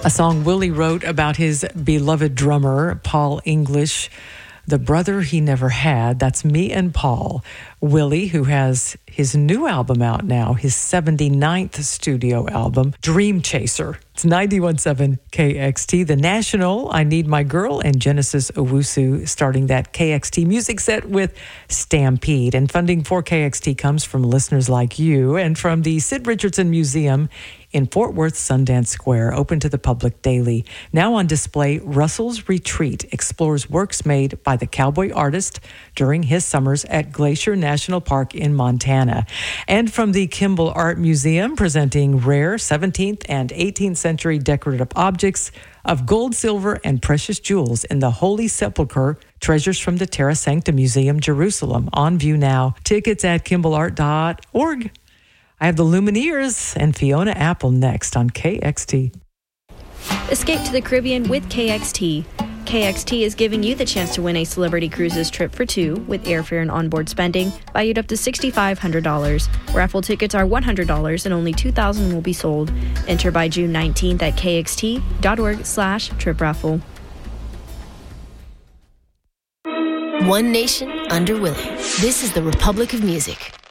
A song Willie wrote about his beloved drummer, Paul English, the brother he never had. That's Me and Paul. Willie, who has his new album out now, his 79th studio album, Dream Chaser. It's 91.7 KXT, The National, I Need My Girl, and Genesis Owusu starting that KXT music set with Stampede. And funding for KXT comes from listeners like you and from the Sid Richardson Museum in Fort Worth Sundance Square, open to the public daily. Now on display, Russell's Retreat explores works made by the cowboy artist during his summers at Glacier National Park in Montana. And from the Kimball Art Museum, presenting rare 17th and 18th century decorative objects of gold, silver, and precious jewels in the Holy Sepulchre, Treasures from the Terra Sancta Museum, Jerusalem. On view now. Tickets at kimballart.org. I have the Lumineers and Fiona Apple next on KXT. Escape to the Caribbean with KXT. KXT is giving you the chance to win a Celebrity Cruises trip for two with airfare and onboard spending valued up to $6,500. Raffle tickets are $100 and only 2,000 will be sold. Enter by June 19th at kxt.org/trip raffle. One nation under Willie. This is the Republic of Music.